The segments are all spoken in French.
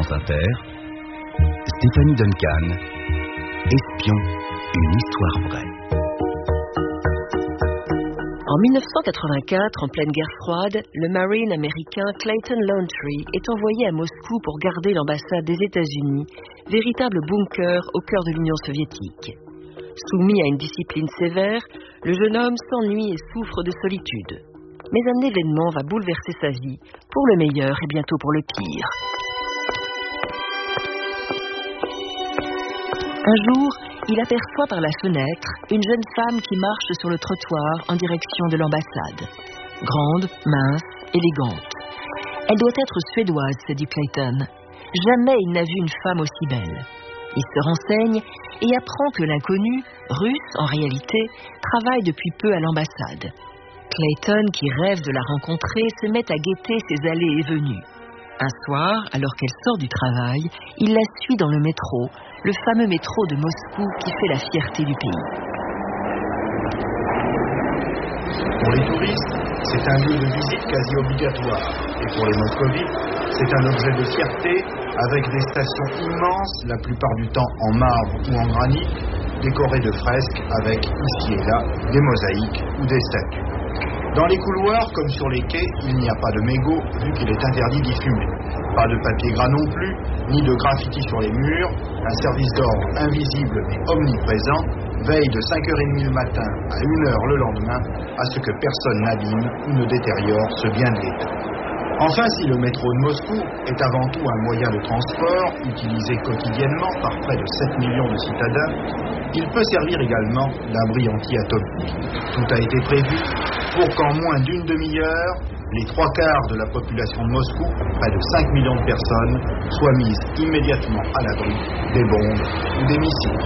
France Inter, Stéphanie Duncan, Espion, une histoire vraie. En 1984, en pleine guerre froide, le Marine américain Clayton Launtree est envoyé à Moscou pour garder l'ambassade des États-Unis, véritable bunker au cœur de l'Union soviétique. Soumis à une discipline sévère, le jeune homme s'ennuie et souffre de solitude. Mais un événement va bouleverser sa vie, pour le meilleur et bientôt pour le pire. Un jour, il aperçoit par la fenêtre une jeune femme qui marche sur le trottoir en direction de l'ambassade. Grande, mince, élégante. Elle doit être suédoise, se dit Clayton. Jamais il n'a vu une femme aussi belle. Il se renseigne et apprend que l'inconnu, russe en réalité, travaille depuis peu à l'ambassade. Clayton, qui rêve de la rencontrer, se met à guetter ses allées et venues. Un soir, alors qu'elle sort du travail, il la suit dans le métro, le fameux métro de Moscou qui fait la fierté du pays. Pour les touristes, c'est un lieu de visite quasi obligatoire. Et pour les moscovites, c'est un objet de fierté avec des stations immenses, la plupart du temps en marbre ou en granit, décorées de fresques avec, ici et là, des mosaïques ou des statues. Dans les couloirs, comme sur les quais, il n'y a pas de mégots, vu qu'il est interdit d'y fumer. Pas de papier gras non plus, ni de graffiti sur les murs. Un service d'ordre invisible mais omniprésent veille de 5h30 le matin à 1h le lendemain à ce que personne n'abîme ou ne détériore ce bien de l'État. Enfin, si le métro de Moscou est avant tout un moyen de transport utilisé quotidiennement par près de 7 millions de citadins, il peut servir également d'abri anti-atomique. Tout a été prévu pour qu'en moins d'une demi-heure, les 3/4 de la population de Moscou, près de 5 millions de personnes, soient mises immédiatement à l'abri des bombes ou des missiles.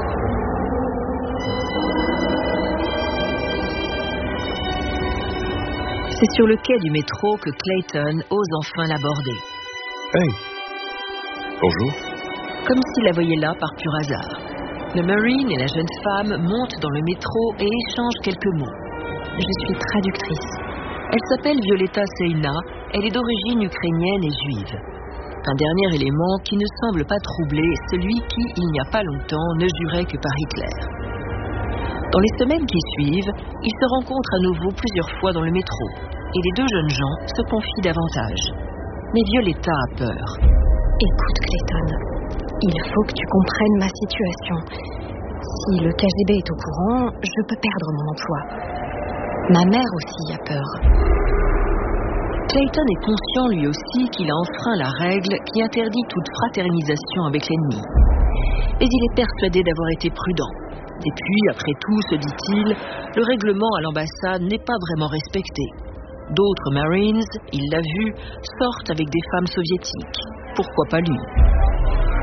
C'est sur le quai du métro que Clayton ose enfin l'aborder. Hey. Bonjour. Comme s'il la voyait là par pur hasard. Le Marine et la jeune femme montent dans le métro et échangent quelques mots. Je suis traductrice. Elle s'appelle Violeta Seina, elle est d'origine ukrainienne et juive. Un dernier élément qui ne semble pas troubler celui qui, il n'y a pas longtemps, ne jurait que par Hitler. Dans les semaines qui suivent, ils se rencontrent à nouveau plusieurs fois dans le métro, et les deux jeunes gens se confient davantage. Mais Violeta a peur. Écoute, Clayton, il faut que tu comprennes ma situation. Si le KGB est au courant, je peux perdre mon emploi. Ma mère aussi a peur. Clayton est conscient lui aussi qu'il a enfreint la règle qui interdit toute fraternisation avec l'ennemi. Mais il est persuadé d'avoir été prudent. Et puis, après tout, se dit-il, le règlement à l'ambassade n'est pas vraiment respecté. D'autres Marines, il l'a vu, sortent avec des femmes soviétiques. Pourquoi pas lui ?